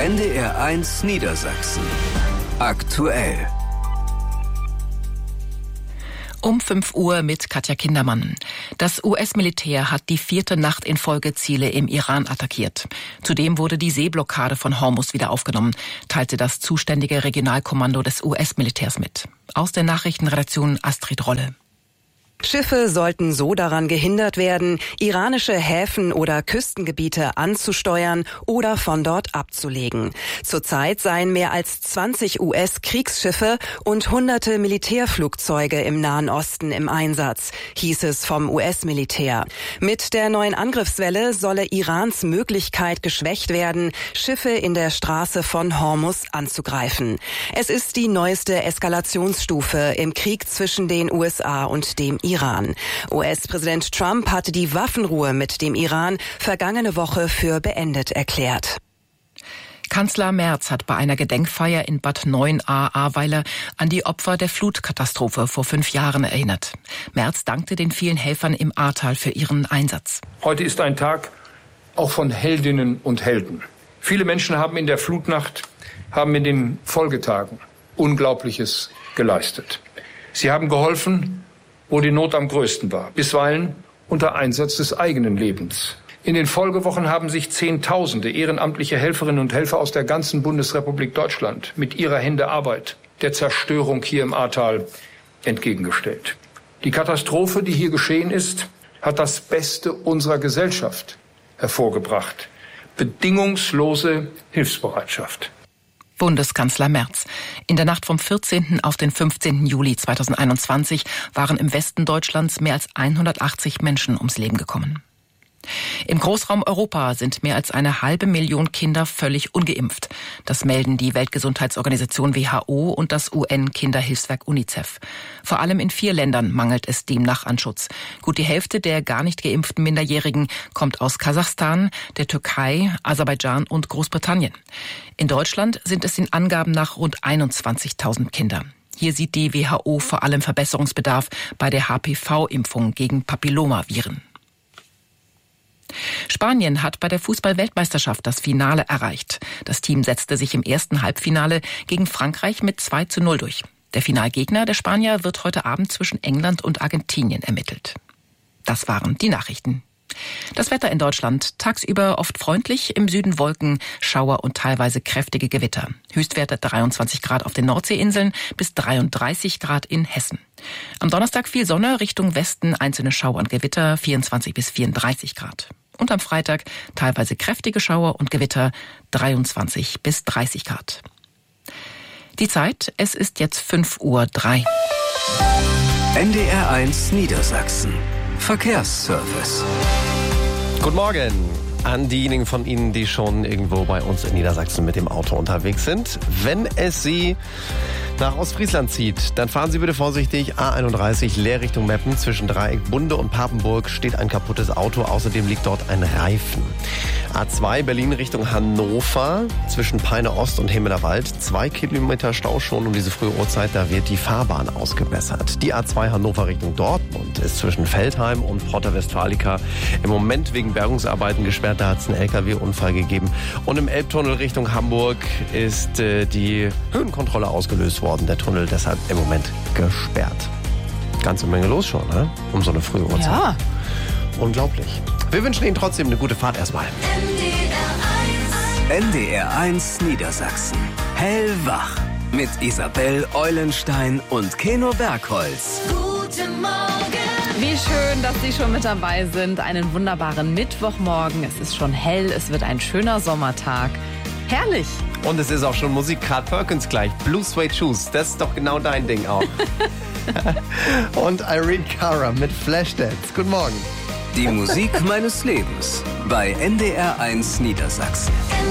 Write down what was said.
NDR1 Niedersachsen. Aktuell. Um 5 Uhr mit Katja Kindermann. Das US-Militär hat die 4. Nacht in Folge Ziele im Iran attackiert. Zudem wurde die Seeblockade von Hormuz wieder aufgenommen, teilte das zuständige Regionalkommando des US-Militärs mit. Aus der Nachrichtenredaktion Astrid Rolle. Schiffe sollten so daran gehindert werden, iranische Häfen oder Küstengebiete anzusteuern oder von dort abzulegen. Zurzeit seien mehr als 20 US-Kriegsschiffe und hunderte Militärflugzeuge im Nahen Osten im Einsatz, hieß es vom US-Militär. Mit der neuen Angriffswelle solle Irans Möglichkeit geschwächt werden, Schiffe in der Straße von Hormuz anzugreifen. Es ist die neueste Eskalationsstufe im Krieg zwischen den USA und dem Iran. US-Präsident Trump hatte die Waffenruhe mit dem Iran vergangene Woche für beendet erklärt. Kanzler Merz hat bei einer Gedenkfeier in Bad Neuenahr-Ahrweiler an die Opfer der Flutkatastrophe vor 5 Jahren erinnert. Merz dankte den vielen Helfern im Ahrtal für ihren Einsatz. Heute ist ein Tag auch von Heldinnen und Helden. Viele Menschen haben in der Flutnacht, haben in den Folgetagen Unglaubliches geleistet. Sie haben geholfen, wo die Not am größten war, bisweilen unter Einsatz des eigenen Lebens. In den Folgewochen haben sich Zehntausende ehrenamtliche Helferinnen und Helfer aus der ganzen Bundesrepublik Deutschland mit ihrer Hände Arbeit der Zerstörung hier im Ahrtal entgegengestellt. Die Katastrophe, die hier geschehen ist, hat das Beste unserer Gesellschaft hervorgebracht. Bedingungslose Hilfsbereitschaft. Bundeskanzler Merz. In der Nacht vom 14. auf den 15. Juli 2021 waren im Westen Deutschlands mehr als 180 Menschen ums Leben gekommen. Im Großraum Europa sind mehr als 500.000 Kinder völlig ungeimpft. Das melden die Weltgesundheitsorganisation WHO und das UN-Kinderhilfswerk UNICEF. Vor allem in 4 Ländern mangelt es demnach an Schutz. Gut die Hälfte der gar nicht geimpften Minderjährigen kommt aus Kasachstan, der Türkei, Aserbaidschan und Großbritannien. In Deutschland sind es den Angaben nach rund 21.000 Kinder. Hier sieht die WHO vor allem Verbesserungsbedarf bei der HPV-Impfung gegen Papillomaviren. Spanien hat bei der Fußball-Weltmeisterschaft das Finale erreicht. Das Team setzte sich im ersten Halbfinale gegen Frankreich mit 2:0 durch. Der Finalgegner der Spanier wird heute Abend zwischen England und Argentinien ermittelt. Das waren die Nachrichten. Das Wetter in Deutschland: tagsüber oft freundlich, im Süden Wolken, Schauer und teilweise kräftige Gewitter. Höchstwerte 23 Grad auf den Nordseeinseln bis 33 Grad in Hessen. Am Donnerstag viel Sonne, Richtung Westen einzelne Schauer und Gewitter, 24 bis 34 Grad. Und am Freitag teilweise kräftige Schauer und Gewitter, 23 bis 30 Grad. Die Zeit, es ist jetzt 5:03 Uhr. NDR1 Niedersachsen. Verkehrsservice. Guten Morgen an diejenigen von Ihnen, die schon irgendwo bei uns in Niedersachsen mit dem Auto unterwegs sind. Wenn es Sie nach Ostfriesland zieht, dann fahren Sie bitte vorsichtig. A31 leer Richtung Meppen. Zwischen Dreieck Bunde und Papenburg steht ein kaputtes Auto. Außerdem liegt dort ein Reifen. A2 Berlin Richtung Hannover. Zwischen Peine Ost und Himmeler Wald. 2 Kilometer Stau schon um diese frühe Uhrzeit. Da wird die Fahrbahn ausgebessert. Die A2 Hannover Richtung Dortmund ist zwischen Feldheim und Porta Westfalica im Moment wegen Bergungsarbeiten gesperrt. Da hat es einen LKW-Unfall gegeben. Und im Elbtunnel Richtung Hamburg ist die Höhenkontrolle ausgelöst worden. Der Tunnel deshalb im Moment gesperrt. Ganze Menge los schon, ne? Um so eine frühe Uhrzeit. Ja. Unglaublich. Wir wünschen Ihnen trotzdem eine gute Fahrt erstmal. NDR1 Niedersachsen. Hellwach. Mit Isabel Eulenstein und Keno Bergholz. Guten Morgen. Wie schön, dass Sie schon mit dabei sind. Einen wunderbaren Mittwochmorgen. Es ist schon hell, es wird ein schöner Sommertag. Herrlich. Und es ist auch schon Musik. Carl Perkins gleich. Blue Suede Shoes. Das ist doch genau dein Ding auch. Und Irene Cara mit Flashdance. Guten Morgen. Die Musik meines Lebens bei NDR1 Niedersachsen.